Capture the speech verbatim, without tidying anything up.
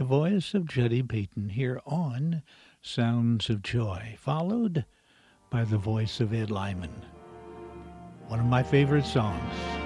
voice of Judy Payton here on Sounds of Joy, followed by the voice of Ed Lyman. One of my favorite songs.